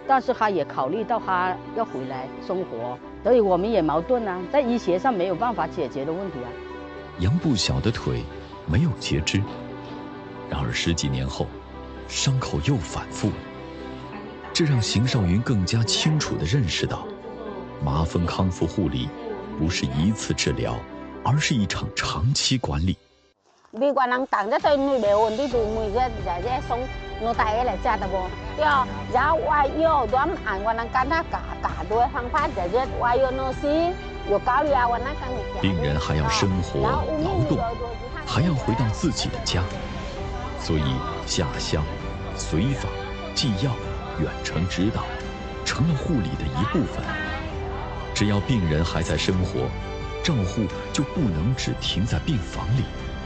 但是他也考虑到他要回来生活，所以我们也矛盾啊，在医学上没有办法解决的问题啊。 杨不小的腿没有截肢，然而10几年后，伤口又反复了。这让邢少云更加清楚地认识到，麻风康复护理不是一次治疗，而是一场长期管理。 vì quan năng tặng cho tôi nuôi đều ổn đi từ mùi cái giải sống nó tay lại cha tao bò theo giá oai yêu đoán ảnh quan năng cắn cả đôi hàng phát giải quyết oai yêu nó xí有高利啊，我那刚病人还要生活、劳动，还要回到自己的家，所以下乡、随访、寄药、远程指导，成了护理的一部分。只要病人还在生活，照护就不能只停在病房里。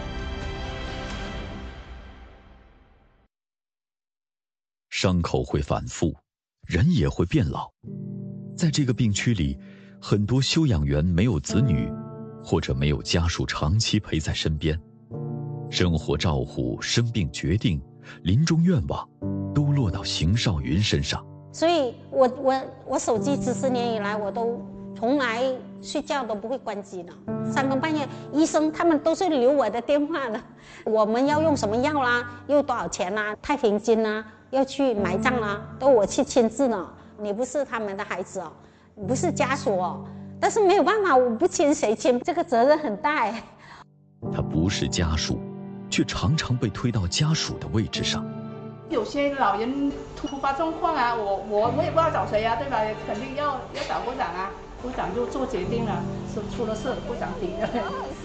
伤口会反复，人也会变老。在这个病区里，很多休养员没有子女，或者没有家属长期陪在身边，生活照护、生病决定、临终愿望，都落到邢少云身上。 所以我手机10年以来，我都从来睡觉都不会关机的。3更半夜，医生他们都是留我的电话的。我们要用什么药啦，又多少钱啦，太平间啦，要去埋葬啦，都我去签字呢。你不是他们的孩子哦，你不是家属哦，但是没有办法，我不签谁签？这个责任很大哎。 他不是家属，却常常被推到家属的位置上。 有些老人突发状况啊，我也不知道找谁啊，对吧？肯定要找部长啊，部长就做决定了，出了事部长顶着。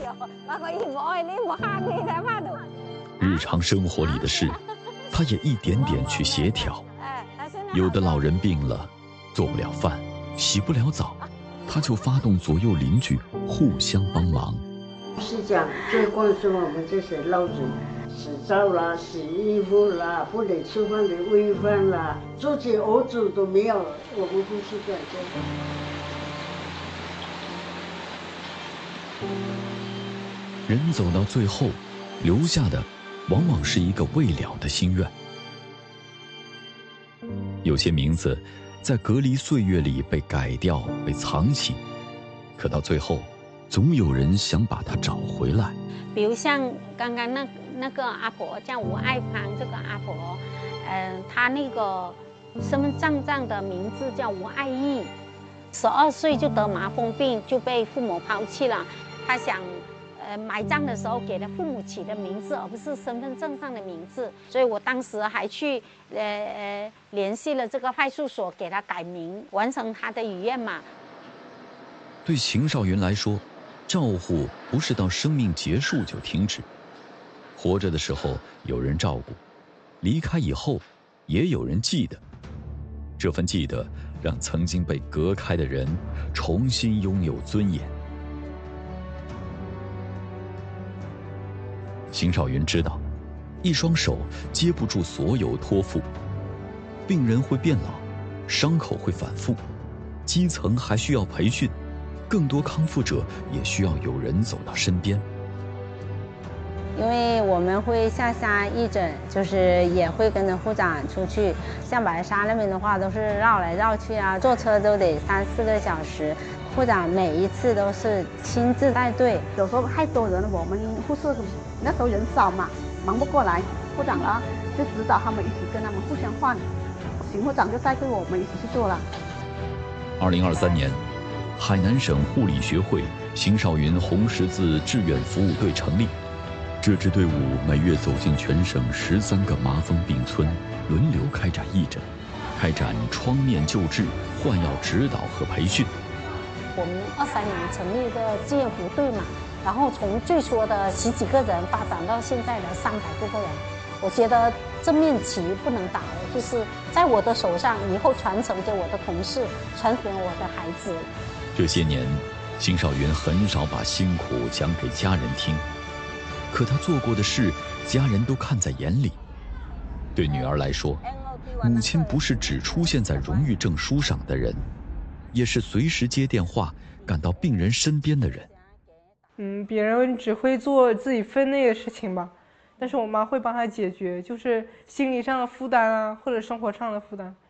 日常生活里的事，他也一点点去协调。有的老人病了，做不了饭，洗不了澡，他就发动左右邻居互相帮忙。 是讲最关心我们这些老人，洗澡啦、洗衣服啦、不能吃饭的喂饭啦，自己儿子都没有，我们不是这样做的。 人走到最后，留下的往往是一个未了的心愿。有些名字在隔离岁月里被改掉、被藏起，可到最后，总有人想把它找回来。 比如像刚刚那个阿婆叫吴爱芳，这个阿婆，她那个身份证上的名字叫吴爱义，12岁就得麻风病，就被父母抛弃了。她想，埋葬的时候给了父母起的名字，而不是身份证上的名字，所以我当时还去联系了这个派出所，给他改名，完成他的遗愿嘛。 对邢少云来说，照护不是到生命结束就停止，活着的时候有人照顾，离开以后也有人记得。这份记得让曾经被隔开的人重新拥有尊严。邢少云知道，一双手接不住所有托付，病人会变老，伤口会反复，基层还需要培训，更多康复者也需要有人走到身边。 因为我们会下乡义诊，就是也会跟着护长出去，像白沙那边的话都是绕来绕去啊，坐车都得3、4个小时。护长每一次都是亲自带队， 有时候太多人了，我们护士那时候人少嘛，忙不过来，护长呢就指导他们一起跟他们互相换，邢护长就带队我们一起去做了。 2023年，海南省护理学会邢少云红十字志愿服务队成立。这支队伍每月走进全省13个麻风病村，轮流开展义诊，开展创面救治、换药指导和培训。 我们23年成立一个志愿服队嘛，然后从最初的10几个人发展到现在的300多个人。我觉得这面旗不能倒，就是在我的手上，以后传承给我的同事，传给我的孩子。 这些年，邢少云很少把辛苦讲给家人听，可他做过的事，家人都看在眼里。对女儿来说，母亲不是只出现在荣誉证书上的人，也是随时接电话赶到病人身边的人。 别人只会做自己分内的事情吧，但是我妈会帮他解决，就是心理上的负担啊，或者生活上的负担。